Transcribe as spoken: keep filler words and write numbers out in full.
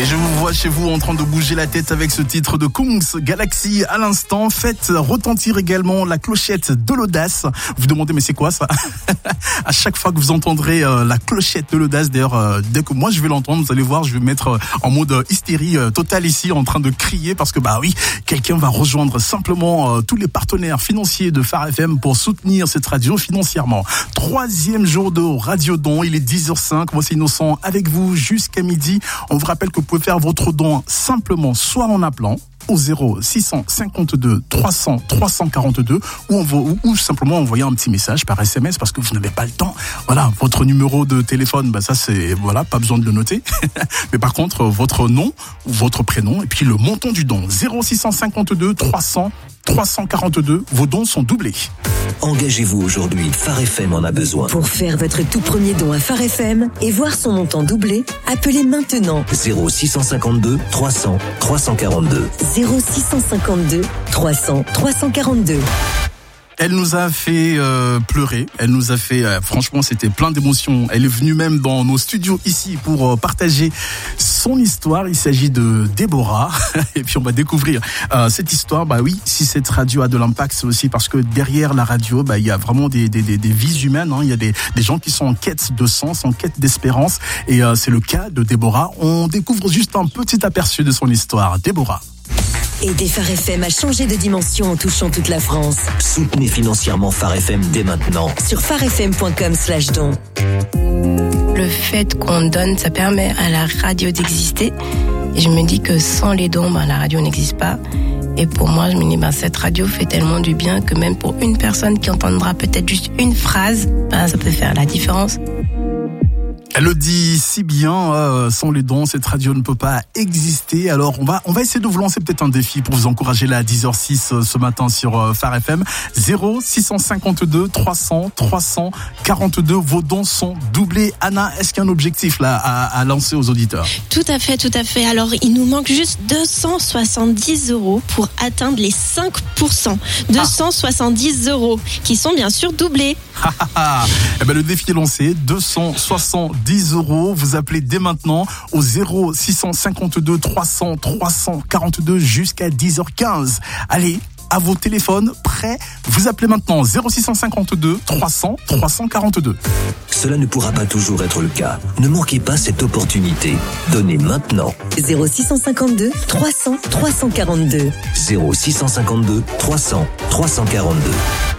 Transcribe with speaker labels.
Speaker 1: Et je vous vois chez vous en train de bouger la tête avec ce titre de Kungs Galaxy à l'instant. Faites retentir également la clochette de l'audace. Vous vous demandez mais c'est quoi ça? À chaque fois que vous entendrez euh, la clochette de l'audace, d'ailleurs euh, dès que moi je vais l'entendre, vous allez voir, je vais me mettre euh, en mode hystérie euh, totale ici, en train de crier parce que bah oui, quelqu'un va rejoindre simplement euh, tous les partenaires financiers de Phare F M pour soutenir cette radio financièrement. Troisième jour de Radio Don, il est dix heures cinq. Moi c'est Innocent avec vous jusqu'à midi. On vous rappelle que vous pouvez faire votre don simplement soit en appelant au zéro six cinquante-deux trois cents trois cent quarante-deux ou, on va, ou, ou simplement envoyer un petit message par S M S parce que vous n'avez pas le temps. Voilà, votre numéro de téléphone, bah ça c'est voilà, pas besoin de le noter. Mais par contre, votre nom ou votre prénom et puis le montant du don zéro six cinquante-deux trois cents trois cent quarante-deux, vos dons sont doublés.
Speaker 2: Engagez-vous aujourd'hui, Phare F M en a besoin.
Speaker 3: Pour faire votre tout premier don à Phare F M et voir son montant doublé, appelez maintenant
Speaker 2: zéro six cinquante-deux trois cents trois cent quarante-deux.
Speaker 3: zéro six cinquante-deux trois cents trois cent quarante-deux.
Speaker 1: Elle nous a fait euh, pleurer, elle nous a fait, euh, franchement c'était plein d'émotions. Elle est venue même dans nos studios ici pour euh, partager son histoire. Il s'agit de Déborah et puis on va découvrir euh, cette histoire. Bah oui, si cette radio a de l'impact, c'est aussi parce que derrière la radio, bah il y a vraiment des des des, des vies humaines. Hein. Il y a des des gens qui sont en quête de sens, en quête d'espérance et euh, c'est le cas de Déborah. On découvre juste un petit aperçu de son histoire. Déborah.
Speaker 3: Aider Phare F M à changer de dimension en touchant toute la France.
Speaker 2: Soutenez financièrement Phare F M dès maintenant.
Speaker 3: Sur pharefm point com slash don.
Speaker 4: Le fait qu'on donne, ça permet à la radio d'exister. Et je me dis que sans les dons, ben, la radio n'existe pas. Et pour moi, je me dis, ben, cette radio fait tellement du bien que même pour une personne qui entendra peut-être juste une phrase, ben, ça peut faire la différence.
Speaker 1: Elle le dit si bien, euh, sans les dons, cette radio ne peut pas exister. Alors, on va, on va essayer de vous lancer peut-être un défi pour vous encourager là à dix heures six euh, ce matin sur euh, Phare F M. zéro six cinquante-deux trois cents trois cent quarante-deux. Vos dons sont doublés. Anna, est-ce qu'il y a un objectif là à, à lancer aux auditeurs?
Speaker 5: Tout à fait, tout à fait. Alors, il nous manque juste deux cent soixante-dix euros pour atteindre les cinq pour cent. deux cent soixante-dix euros qui sont bien sûr doublés.
Speaker 1: Eh ben, le défi est lancé. deux cent soixante-dix euros. Vous appelez dès maintenant au zéro six cinquante-deux trois cents trois cent quarante-deux jusqu'à dix heures quinze. Allez, à vos téléphones prêts. Vous appelez maintenant zéro six cinquante-deux trois cents trois cent quarante-deux.
Speaker 2: Cela ne pourra pas toujours être le cas. Ne manquez pas cette opportunité. Donnez maintenant.
Speaker 3: zéro six cinquante-deux trois cents trois cent quarante-deux.
Speaker 2: zéro six cinquante-deux trois cents trois cent quarante-deux.